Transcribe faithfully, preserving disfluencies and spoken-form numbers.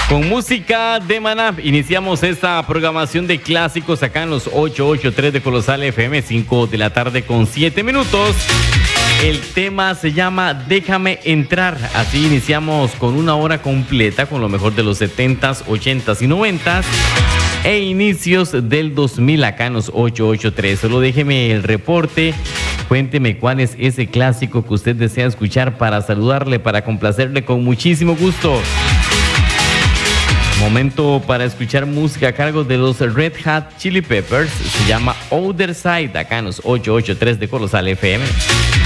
Con música de Maná iniciamos esta programación de clásicos acá en los ochocientos ochenta y tres de Colosal F M, cinco de la tarde con siete minutos. El tema se llama Déjame Entrar. Así iniciamos con una hora completa con lo mejor de los setentas, ochentas y noventas e inicios del dos mil acá en los ochocientos ochenta y tres. Solo déjeme el reporte. Cuénteme cuál es ese clásico que usted desea escuchar para saludarle, para complacerle con muchísimo gusto. Momento para escuchar música a cargo de los Red Hot Chili Peppers. Se llama Other Side acá en los ochocientos ochenta y tres de Colosal F M.